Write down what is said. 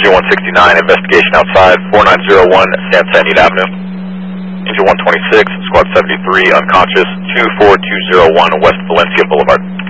Engine 169, investigation outside, 4901 San Santiago Avenue. Engine 126, Squad 73, unconscious, 24201 West Valencia Boulevard.